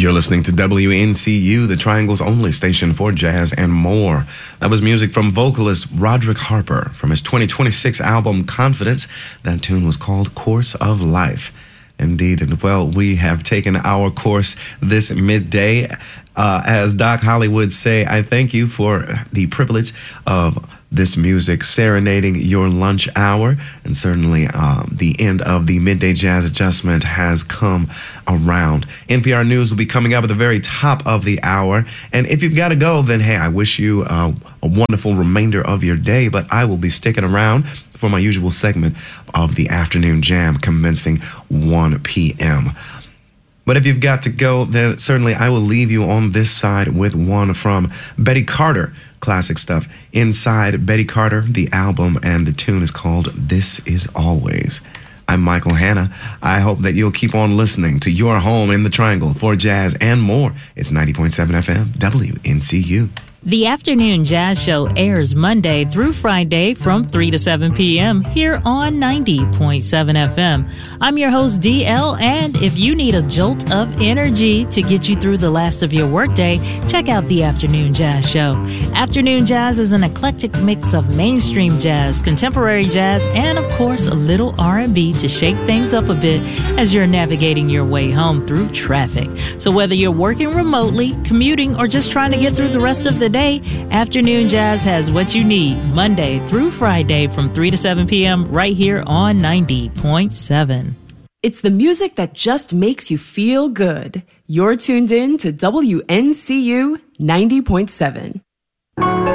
You're listening to WNCU, the Triangle's only station for jazz and more. That was music from vocalist Roderick Harper from his 2026 album Confidence. That tune was called Course of Life. Indeed, and well, we have taken our course this midday. As Doc Hollywood would say, I thank you for the privilege of this music serenading your lunch hour. And certainly the end of the Midday Jazz Adjustment has come around. NPR News will be coming up at the very top of the hour. And if you've got to go, then hey, I wish you a wonderful remainder of your day. But I will be sticking around for my usual segment of the Afternoon Jam commencing 1 p.m. But if you've got to go, then certainly I will leave you on this side with one from Betty Carter. Classic stuff. Inside Betty Carter, the album, and the tune is called This Is Always. I'm Michael Hanna. I hope that you'll keep on listening to your home in the Triangle for jazz and more. It's 90.7 FM, WNCU. The Afternoon Jazz Show airs Monday through Friday from 3 to 7 p.m. here on 90.7 FM. I'm your host, DL, and if you need a jolt of energy to get you through the last of your workday, check out the Afternoon Jazz Show. Afternoon Jazz is an eclectic mix of mainstream jazz, contemporary jazz, and of course a little R&B to shake things up a bit as you're navigating your way home through traffic. So whether you're working remotely, commuting, or just trying to get through the rest of the day, Afternoon Jazz has what you need Monday through Friday from 3 to 7 p.m. right here on 90.7. It's the music that just makes you feel good. You're tuned in to WNCU 90.7.